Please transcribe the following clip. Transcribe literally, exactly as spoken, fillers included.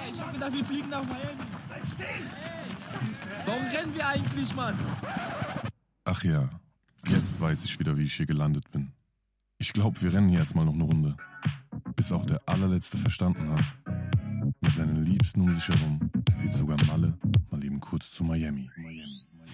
ich hab gedacht, wir fliegen nach Miami. Bleib stehen! Warum rennen wir eigentlich, Mann? Ach ja, jetzt weiß ich wieder, wie ich hier gelandet bin. Ich glaube, wir rennen hier erstmal noch eine Runde. Bis auch der allerletzte verstanden hat. Mit seinen Liebsten um sich herum wird sogar Malle mal eben kurz zu Miami. Miami.